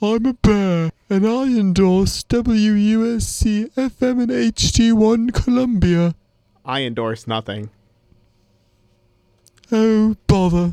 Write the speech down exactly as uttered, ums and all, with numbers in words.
I'm a bear, and I endorse W U S C F M and H T one Columbia. I endorse nothing. Oh, bother.